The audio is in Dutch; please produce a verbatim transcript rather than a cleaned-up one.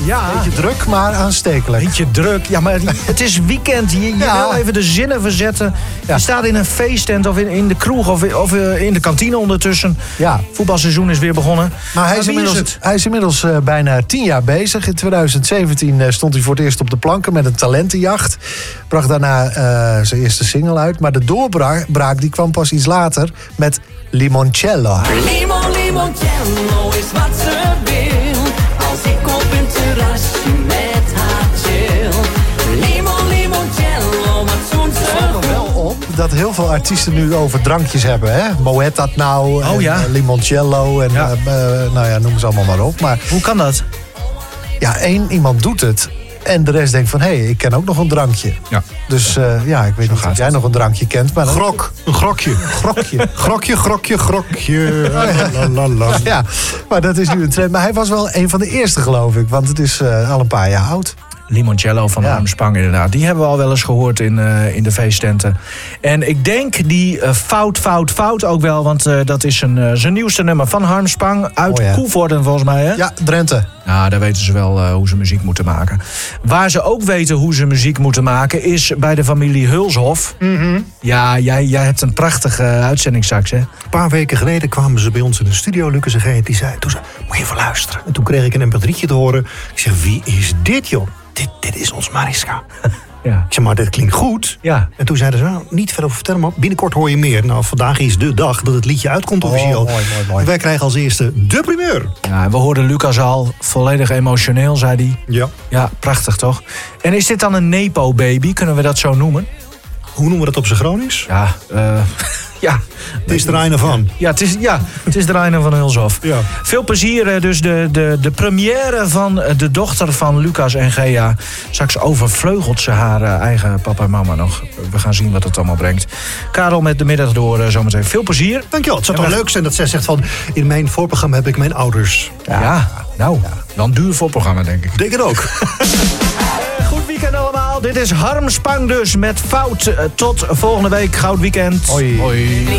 Ja. Beetje druk, maar aanstekelijk. Beetje druk. Ja, maar het is weekend. Je, je Ja. wil even de zinnen verzetten. Ja. Je staat in een feesttent of in, in de kroeg of, of in de kantine ondertussen. Ja. Voetbalseizoen is weer begonnen. Maar hij is wie inmiddels, het? hij is inmiddels uh, bijna tien jaar bezig. In twintig zeventien uh, stond hij voor het eerst op de planken met een talentenjacht. Bracht daarna uh, zijn eerste single uit. Maar de doorbraak die kwam pas iets later met Limoncello. Limon, limoncello is wat ze wil. Als ik op een terrasje met haar chill. Limon, limoncello, wat zo'n ze valt me wel op dat heel veel artiesten nu over drankjes hebben. Hè? Moet dat nou, Oh, en, ja. uh, Limoncello en Ja. uh, uh, nou ja, noem ze allemaal maar op. Maar Hoe kan dat? ja, één iemand doet het en de rest denkt van, hé, hey, ik ken ook nog een drankje. Ja. Dus uh, ja, ik weet niet of jij nog een drankje kent. Maar dan- Grok, een grokje. Grokje. Grokje, grokje, grokje. La, la, la. Ja, maar dat is nu een trend. Maar hij was wel een van de eerste, geloof ik. Want het is uh, al een paar jaar oud. Limoncello van Ja. Armspang, inderdaad. Die hebben we al wel eens gehoord in, uh, in de feesttenten. En ik denk die uh, Fout, Fout, Fout ook wel. Want uh, dat is een, uh, zijn nieuwste nummer van Harmspang. Uit Oh ja. Koevoorden volgens mij, hè? Ja, Drenthe. Nou, daar weten ze wel uh, hoe ze muziek moeten maken. Waar ze ook weten hoe ze muziek moeten maken... is bij de familie Hulshof. Mm-hmm. Ja, jij, jij hebt een prachtige uh, uitzending straks, hè? Een paar weken geleden kwamen ze bij ons in de studio, Lucas en Geet. Die zei, toen zei, moet je even luisteren. En toen kreeg ik een M P drietje te horen. Ik zeg, wie is dit, joh? Dit, dit is ons Mariska. Ja. Ik zeg, maar dit klinkt goed. Ja. En toen zeiden ze, nou, niet verder over vertellen, maar binnenkort hoor je meer. Nou, vandaag is de dag dat het liedje uitkomt officieel. mooi, mooi, mooi. En wij krijgen als eerste de primeur. Ja, we hoorden Lucas al volledig emotioneel, zei hij. Ja. Ja, prachtig toch? En is dit dan een Nepo-baby? Kunnen we dat zo noemen? Hoe noemen we dat op zijn Gronings? Ja, uh, ja. Het is er een van. Ja, het is, ja, het is de Reiner van Hulshof. Ja. Veel plezier, uh, dus de, de, de première van uh, de dochter van Lucas en Gea. Straks overvleugelt ze haar uh, eigen papa en mama nog. We gaan zien wat het allemaal brengt. Karel met de middag door uh, zometeen. Veel plezier. Dankjewel. Het zou Ja, toch maar- leuk zijn dat zij zegt van, in mijn voorprogramma heb ik mijn ouders. Ja, nou, wel een duur voorprogramma, denk ik. Denk het ook. Goed weekend allemaal. Dit is Harmspang dus met Fout. Uh, tot volgende week. Goud weekend. Hoi. Hoi.